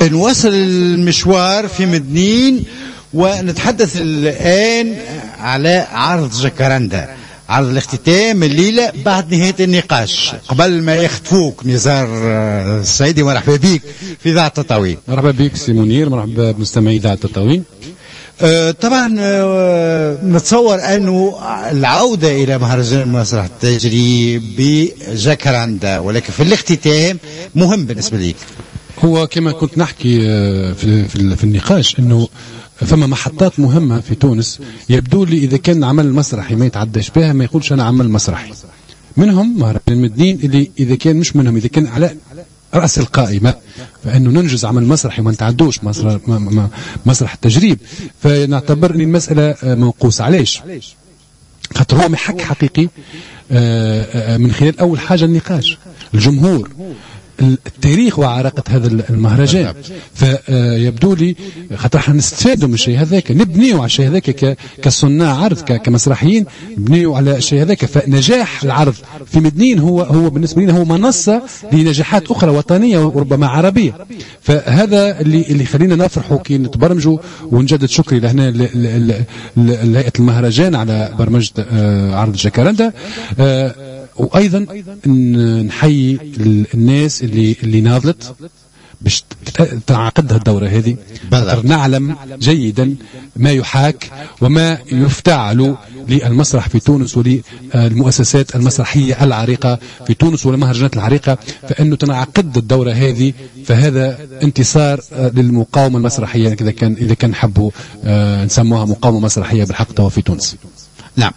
نواصل المشوار في مدنين ونتحدث الآن على عرض جاكارندا، عرض الاختتام الليلة بعد نهاية النقاش. قبل ما يختفوك نزار السعيدي، مرحبا بك في إذاعة تطاوين. مرحبا بك سي منير، مرحبا بمستمعي إذاعة تطاوين. طبعا نتصور أنه العودة إلى مهرجان المسرح التجريبي بجاكارندا، ولكن في الاختتام مهم بالنسبة لك. هو كما كنت نحكي في النقاش أنه فما محطات مهمة في تونس. يبدو لي إذا كان عمل مسرحي ما يتعداش بها ما يقولش أنا عمل مسرحي. منهم مهرجان المدنين اللي إذا كان مش منهم، إذا كان على رأس القائمة فإنه ننجز عمل مسرحي وما نتعدوش مسرح التجريب، فنعتبر أن المسألة منقوصة. علاش؟ خاطر هو محك حقيقي من خلال أول حاجة النقاش، الجمهور، التاريخ وعراقة هذا المهرجان. فيبدو لي خاطر احنا نستفادوا من الشيء هذاك، نبنيوا على الشيء هذاك كصناع عرض كمسرحيين، نبنيوا على الشيء هذاك. فنجاح العرض في مدنين هو بالنسبة لنا هو منصة لنجاحات أخرى وطنية وربما عربية. فهذا اللي خلينا نفرحوا كي نتبرمجوا. ونجدد شكري لهنا لهيئة المهرجان على برمجة عرض جاكارندا. وأيضا نحيي الناس اللي ناضلت باش تعقد الدورة هذه. نعلم جيدا ما يحاك وما يفتعل للمسرح في تونس وللمؤسسات المسرحية العريقة في تونس والمهرجانات العريقة، فإنه تنعقد الدورة هذه فهذا انتصار للمقاومة المسرحية إذا كان حبوا نسموها مقاومة مسرحية بالحق توا في تونس. نعم.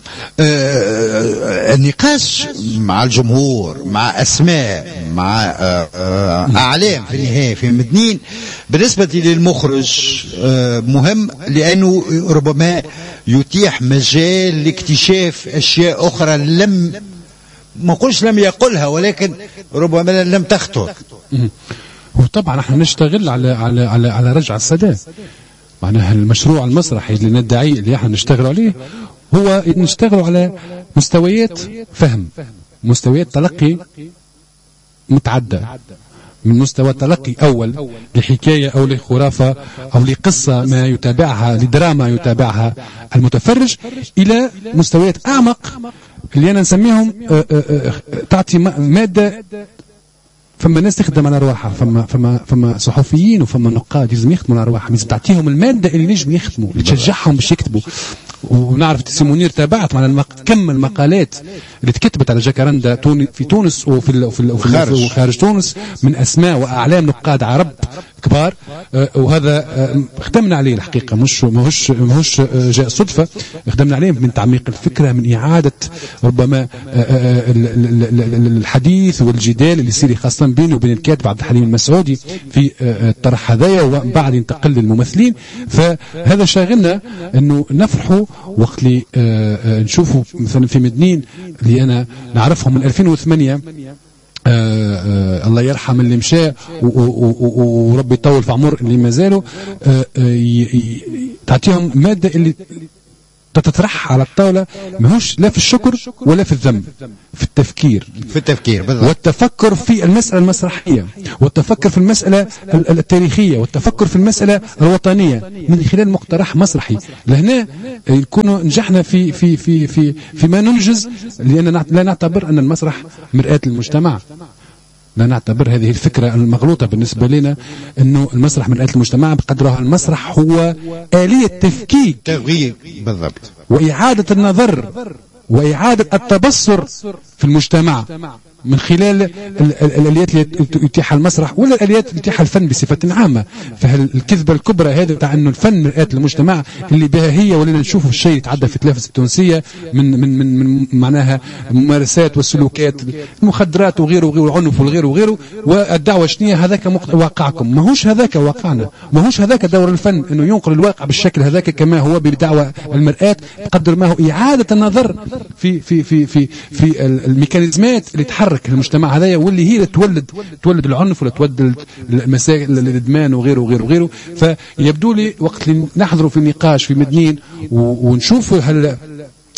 النقاش مع الجمهور، مع أسماء، مع أعلام في النهاية في مدنين بالنسبة للمخرج مهم، لأنه ربما يتيح مجال لاكتشاف أشياء أخرى ما نقولش لم يقلها، ولكن ربما لم تخطر. وطبعا احنا نشتغل على رجع السداد. معناها المشروع المسرحي اللي ندعيه اللي احنا نشتغل عليه هو نشتغل على مستويات فهم، مستويات تلقي متعدة، من مستوى تلقي أول لحكاية أو لخرافة أو لقصة ما يتابعها، لدراما يتابعها المتفرج، إلى مستويات أعمق اللي أنا نسميهم تعطي مادة. فما ناس تخدم على أرواحها، فما صحفيين وفما نقاد لازم يخدموا على أرواحهم، لازم تعطيهم المادة اللي نجم يخدموا، اللي تشجعهم باش يكتبوا. ونعرف سي منير تابعت على كم المقالات اللي تكتبت على جاكارندا في تونس وفي خارج تونس من أسماء وأعلام نقاد عرب كبار. وهذا خدمنا عليه الحقيقة، ماهوش جاء صدفة. خدمنا عليه من تعميق الفكرة، من إعادة ربما الحديث والجدال اللي يصير خاصة بينه وبين الكاتب عبد الحليم المسعودي في الطرح هذايا، وبعد ينتقل للممثلين. فهذا شاغلنا انه نفرحوا وقت اللي نشوفوا مثلا في مدنين اللي انا نعرفهم من 2008. الله يرحم اللي مشى وربي يطول في عمر اللي ما زالوا، تعطيهم مادة اللي تتطرح على الطاولة، ماهوش لا في الشكر ولا في الذنب، في التفكير بالضبط. والتفكر في المسألة المسرحية، والتفكر في المسألة التاريخية، والتفكر في المسألة الوطنية من خلال مقترح مسرحي. لهنا يكونوا نجحنا في ما ننجز، لأن لا نعتبر أن المسرح مرآة المجتمع. لا نعتبر هذه الفكرة المغلوطة بالنسبة لنا أنه المسرح مرآة المجتمع، بقدرها المسرح هو آلية تغيير بالضبط، وإعادة النظر وإعادة التبصر في المجتمع من خلال الآليات اللي يتيحها المسرح ولا الآليات اللي يتيحها الفن بصفة عامة. فالكذبة الكبرى هذه تاع أنه الفن مرآة المجتمع اللي بها هي ولنا نشوفوا الشيء يتعدى في التلفزة التونسية من معناها الممارسات والسلوكات، المخدرات وغيره والعنف وغيره. والدعوة شنية؟ هذاك واقعكم، ماهوش هذاك واقعنا، ماهوش هذاك دور الفن انه ينقل الواقع بالشكل هذاك كما هو بدعوة المرآة، قدر ما هو إعادة النظر في الميكانيزمات اللي تحرك المجتمع هذايا، واللي هي تولد العنف ولا تولد المسائل الادمان وغيره. فيبدو لي وقت اللي نحضروا في النقاش في مدنين ونشوفوا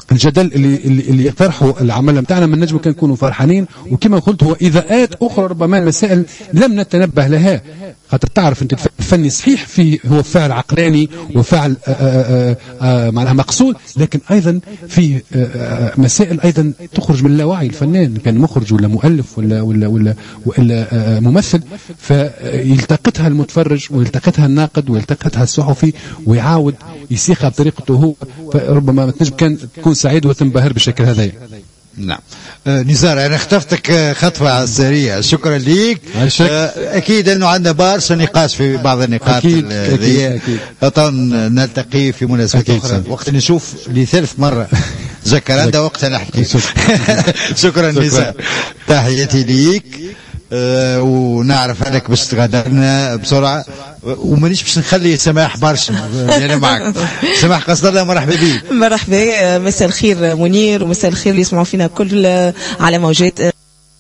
الجدل اللي يطرحوا العمل نتاعنا من نجم كان نكونوا فرحانين. وكما قلت هو اضاءات اخرى ربما مسائل لم نتنبه لها، خاطر تعرف انت الفني صحيح فيه هو فعل عقلاني وفعل معناها مقصود، لكن ايضا فيه مسائل ايضا تخرج من اللاوعي الفنان، كان مخرج ولا مؤلف ولا ممثل، فيلتقطها المتفرج ويلتقطها الناقد ويلتقطها الصحفي ويعاود يسيقها بطريقته هو، فربما تنجم كان تكون سعيد وتنبهر بالشكل هذا. نعم. نزار انا خطفتك خطفه سريعه، شكرا ليك. اكيد انه عندنا برشا نقاش في بعض النقاط أكيد. نلتقي في مناسبه اخرى وقت نشوف لثالث مره جاكاراندا وقتها نحكي. شكرا نزار، تحياتي ليك. ونعرف انك باش تغادرنا بسرعه ومانيش باش نخلي سماح برشا يعني معك. سماح قصد الله، مرحبا بك. مرحبا، مساء الخير منير ومساء الخير اللي يسمعوا فينا كل على موجات